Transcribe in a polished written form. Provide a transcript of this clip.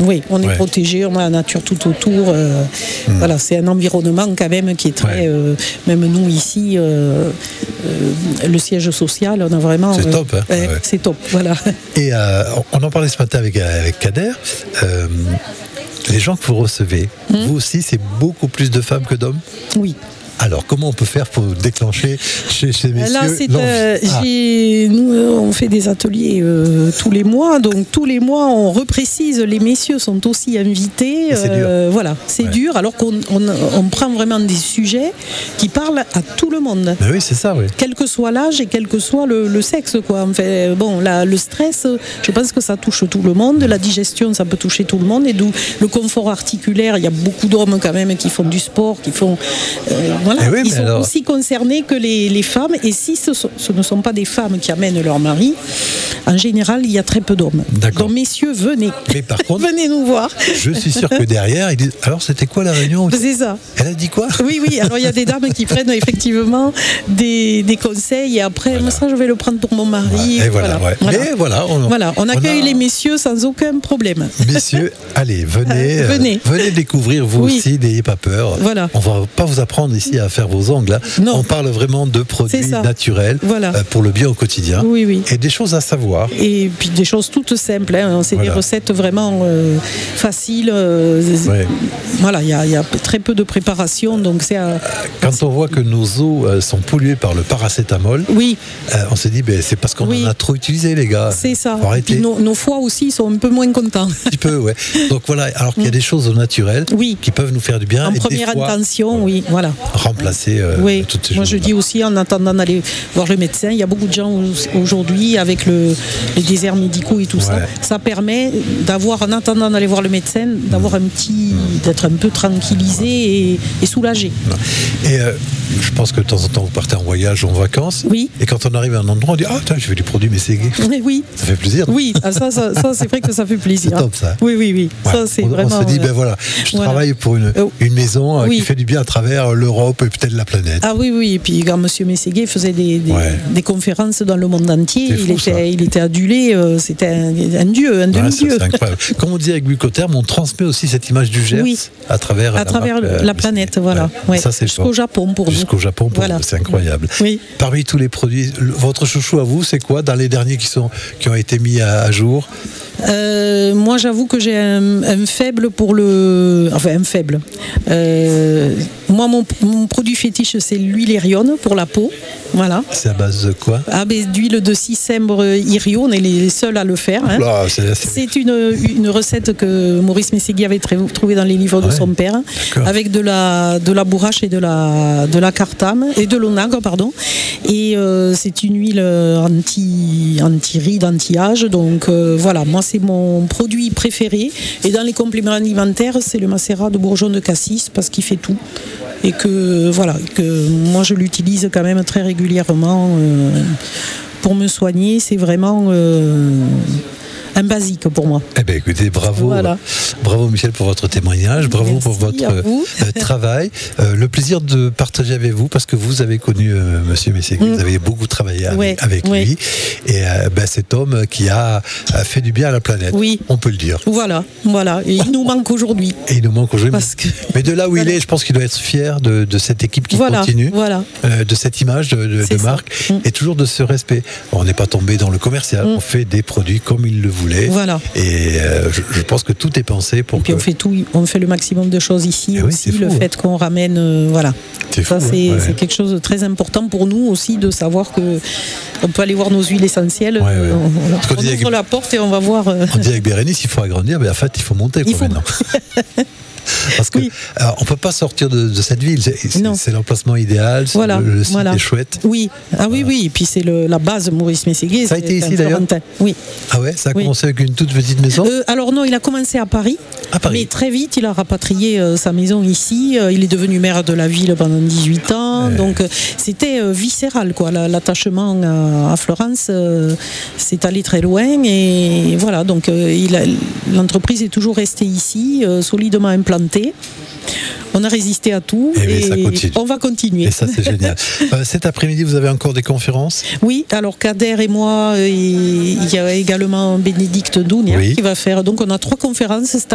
Oui, on est protégé, on a la nature tout autour. Voilà, c'est un environnement quand même qui est très... même nous ici, le siège social, on a vraiment... C'est top, hein. C'est top, voilà. Et on en parlait ce matin avec Kader. Les gens que vous recevez, vous aussi, c'est beaucoup plus de femmes que d'hommes ? Oui. Alors, comment on peut faire pour déclencher chez ces messieurs là, nous, on fait des ateliers tous les mois. Donc, tous les mois, on reprécise. Les messieurs sont aussi invités. C'est dur. Voilà, c'est dur. Alors qu'on prend vraiment des sujets qui parlent à tout le monde. Mais oui, c'est ça, oui. Quel que soit l'âge et quel que soit le sexe, quoi. Enfin, bon, le stress, je pense que ça touche tout le monde. La digestion, ça peut toucher tout le monde. Et d'où le confort articulaire. Il y a beaucoup d'hommes quand même qui font du sport, qui font... voilà, ils sont aussi concernés que les femmes. Et si ce ne sont pas des femmes qui amènent leur mari, en général, il y a très peu d'hommes. D'accord. Donc, messieurs, venez. Mais par contre, venez nous voir. Je suis sûr que derrière, ils disent « Alors, c'était quoi la réunion ?» C'est ça. Elle a dit quoi ? Oui. Alors, il y a des dames qui prennent effectivement des conseils. Et après, moi, ça, je vais le prendre pour mon mari. Et voilà. Mais voilà, on accueille les messieurs sans aucun problème. Messieurs, allez, venez découvrir vous aussi, n'ayez pas peur. Voilà. On va pas vous apprendre ici à faire vos ongles. Non. On parle vraiment de produits naturels pour le bien au quotidien. Oui. Et des choses à savoir. Et puis des choses toutes simples. Hein. C'est des recettes vraiment faciles. Voilà, il y a très peu de préparation. Donc quand on voit que nos eaux sont polluées par le paracétamol, on se dit c'est parce qu'on en a trop utilisé, les gars. C'est ça. Faut arrêter. Et puis nos foies aussi sont un peu moins contents. Un petit peu, Donc voilà, alors qu'il y a des choses au naturel qui peuvent nous faire du bien. En première intention, voilà. Remplacer toutes ces choses. Moi, je dis aussi, en attendant d'aller voir le médecin, il y a beaucoup de gens aujourd'hui avec les déserts médicaux et tout ça. Ça permet d'avoir, en attendant d'aller voir le médecin, d'avoir d'être un peu tranquillisé et soulagé. Et je pense que de temps en temps, vous partez en voyage ou en vacances. Oui. Et quand on arrive à un endroit, on dit je veux du produit Mességué. Oui. Ça fait plaisir. Oui, ça c'est vrai que ça fait plaisir. C'est top, ça. Oui. Ouais. Ça, c'est vraiment... On se dit, je travaille pour une maison qui fait du bien à travers l'Europe et peut-être la planète. Ah oui. Et puis quand M. Mességué faisait des conférences dans le monde entier, il était adulé, c'était un dieu, un demi-dieu. C'est incroyable. Comme on dit avec Bucoterme, on transmet aussi cette image du Gers à travers la planète, voilà. Ça, c'est jusqu'au Japon pour nous. Jusqu'au Japon pour nous, c'est incroyable. Oui. Parmi tous les produits, votre chouchou à vous, c'est quoi dans les derniers qui ont été mis à jour? Moi, j'avoue que j'ai un faible pour un faible. Moi, mon produit fétiche, c'est l'huile Irione pour la peau. Voilà. C'est à base de quoi? D'huile de cicembre Irio, on est les seuls à le faire. Hein. Là, c'est une recette que Maurice Mességué avait trouvée dans les livres de son père, avec de la bourrache et de la cartame et de l'onagre, pardon. Et c'est une huile anti-ride, anti-âge. Donc voilà, moi c'est mon produit préféré. Et dans les compléments alimentaires, c'est le macérat de bourgeon de cassis parce qu'il fait tout. Et que moi je l'utilise quand même très régulièrement pour me soigner. C'est vraiment un basique pour moi. Eh bien, écoutez, bravo. Voilà. Bravo, Michel, pour votre témoignage. Bravo. Merci pour votre travail. Le plaisir de partager avec vous, parce que vous avez connu Monsieur Mességué, vous avez beaucoup travaillé avec lui. Et cet homme qui a fait du bien à la planète. Oui. On peut le dire. Voilà. Et il nous manque aujourd'hui. Mais de là où il est, je pense qu'il doit être fier de cette équipe qui continue. De cette image de marque. Et toujours de ce respect. On n'est pas tombé dans le commercial. On fait des produits comme il le voulait. Voilà. Et je pense que tout est pensé pour. Et puis on fait le maximum de choses ici aussi. Le fait qu'on ramène, c'est quelque chose de très important pour nous aussi de savoir que on peut aller voir nos huiles essentielles. On ouvre la porte et on va voir. On dit avec Bérénice, il faut agrandir, mais en fait, il faut monter maintenant. Parce que on peut pas sortir de cette ville. C'est l'emplacement idéal. Le site est chouette. Oui. Et puis c'est la base Maurice Mességué. Ça a été ici d'ailleurs. Oui. Ah ouais. Ça a commencé avec une toute petite maison. Alors non, il a commencé à Paris. Mais très vite, il a rapatrié sa maison ici. Il est devenu maire de la ville pendant 18 ans. Donc c'était viscéral, quoi. L'attachement à Florence s'est allé très loin. Et voilà. Donc l'entreprise est toujours restée ici, solidement implantée. On a résisté à tout et on va continuer. Et ça, c'est génial. Cet après-midi, vous avez encore des conférences? Oui, alors Kader et moi, il y a également Bénédicte Dounia qui va faire. Donc on a 3 conférences